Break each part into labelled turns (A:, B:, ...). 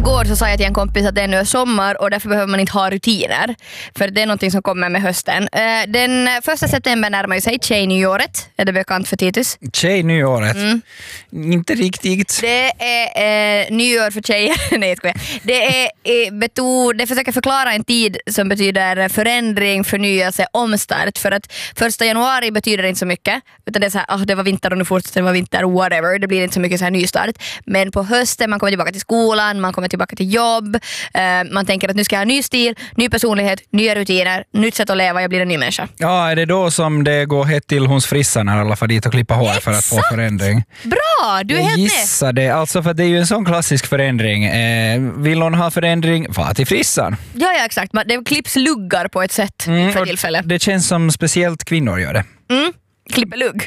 A: igår så sa jag till en kompis att det nu är sommar och därför behöver man inte ha rutiner. För det är någonting som kommer med hösten. Den 1 september närmar ju sig Tjejnyåret. Är det bekant för Titus?
B: Tjejnyåret? Inte riktigt.
A: Det är nyår för tjejer. Nej, jag skojar. Det försöker förklara en tid som betyder förändring, förnyelse, omstart. För att 1 januari betyder inte så mycket. Utan det är så här, det var vinter och nu fortsätter det vara vinter, whatever. Det blir inte så mycket så här nystart. Men på hösten, man kommer tillbaka till skolan, man kommer tillbaka till jobb. Man tänker att nu ska jag ha ny stil, ny personlighet, nya rutiner, nytt sätt att leva, jag blir en ny människa.
B: Ja, är det då som det går hett till hos frissan när alla får dit och klippa hår för att få förändring?
A: Bra, du är helt med.
B: Gissa det, alltså för det är ju en sån klassisk förändring. Vill någon ha förändring, var till frissan.
A: Ja, exakt. Det klipps luggar på ett sätt för tillfället.
B: Det känns som speciellt kvinnor gör det.
A: Klipper lugg.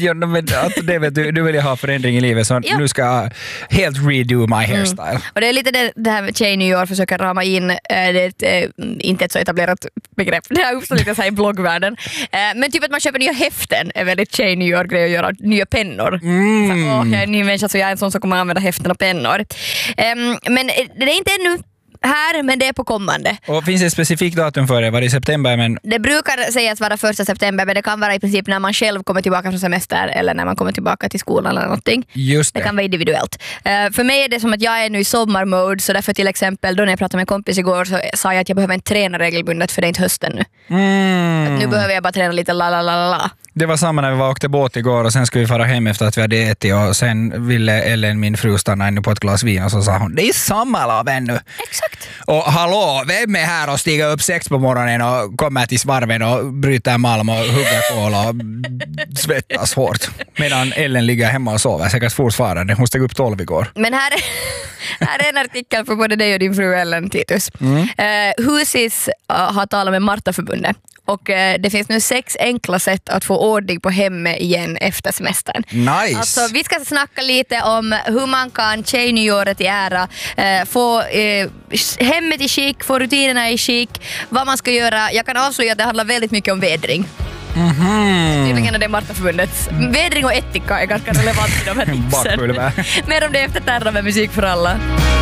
B: Det vet du vill ha förändring i livet så nu ska jag helt redo my hairstyle.
A: Och det är lite det här med tjejnyår försöker rama in. Det är inte ett så etablerat begrepp. Det har uppstått lite så här i bloggvärlden. Men typ att man köper nya häften är väldigt tjejnyår grej att göra. Nya pennor. Så, jag är en ny människa så jag är en sån som kommer att använda häften och pennor. Men det är inte ännu här, men det är på kommande. Och
B: finns det ett specifikt datum för det? Var det i september? Men...
A: Det brukar sägas vara 1 september, men det kan vara i princip när man själv kommer tillbaka från semester eller när man kommer tillbaka till skolan eller någonting.
B: Just det.
A: Det kan vara individuellt. För mig är det som att jag är nu i sommarmode, så därför till exempel då när jag pratade med en kompis igår så sa jag att jag behöver inte träna regelbundet för det är inte hösten nu. Att nu behöver jag bara träna lite la.
B: Det var samma när vi åkte båt igår och sen skulle vi fara hem efter att vi hade ätit och sen ville Ellen, min fru, stanna ännu på ett glas vin och så sa hon, det är sommarlov ännu.
A: Exakt.
B: Och hallå, vem är här och stiger upp 6 på morgonen och kommer till svarven och bryter malm och hugger kol och svettas hårt. Medan Ellen ligger hemma och sover, säkert fortfarande. Hon steg upp 12 igår. Men här
A: är en artikel för både dig och din fru Ellen, Titus. Husis har talat med Martaförbundet. Och det finns nu 6 enkla sätt att få ordning på hemmet igen efter semestern.
B: Nice!
A: Alltså, vi ska snacka lite om hur man kan tjejnyåret i ära, få hemmet i skick, få rutinerna i skick, vad man ska göra. Jag kan avslöja att det handlar väldigt mycket om vädring. Tydligen är det Martaförbundets. Vädring och etika är ganska relevant i de här tipsen. Mer om det efter Terra med musik för alla.